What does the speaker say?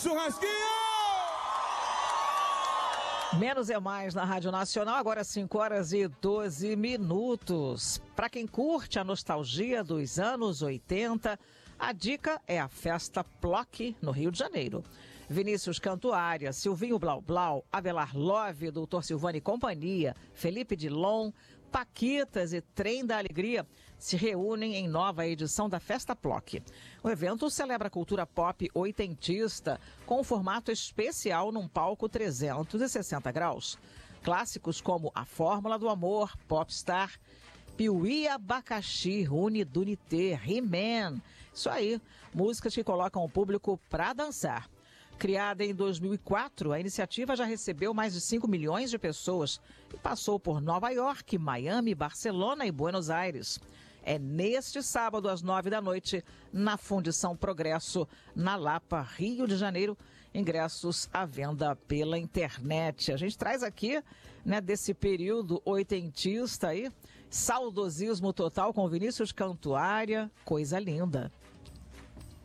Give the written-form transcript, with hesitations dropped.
churrasquinho! Menos é mais na Rádio Nacional, agora 5h12. Para quem curte a nostalgia dos anos 80, a dica é a Festa Plock, no Rio de Janeiro. Vinícius Cantuária, Silvinho Blau Blau, Avelar Love, Doutor Silvani e Companhia, Felipe Dilon, Paquitas e Trem da Alegria se reúnem em nova edição da Festa Plock. O evento celebra a cultura pop oitentista com um formato especial num palco 360 graus. Clássicos como A Fórmula do Amor, Popstar, Piuí Abacaxi, Unidunité, He-Man. Isso aí, músicas que colocam o público para dançar. Criada em 2004, a iniciativa já recebeu mais de 5 milhões de pessoas e passou por Nova York, Miami, Barcelona e Buenos Aires. É neste sábado, às 9h, na Fundição Progresso, na Lapa, Rio de Janeiro. Ingressos à venda pela internet. A gente traz aqui, né, desse período oitentista aí, saudosismo total com Vinícius Cantuária, coisa linda.